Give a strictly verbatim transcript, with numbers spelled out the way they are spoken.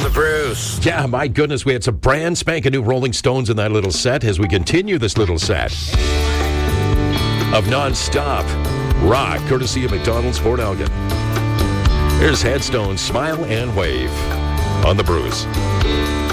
the Bruce. Yeah, my goodness, we had some brand spanking new Rolling Stones in that little set as we continue this little set of non-stop rock, courtesy of McDonald's Fort Elgin. Here's Headstone, Smile and Wave on the Bruce.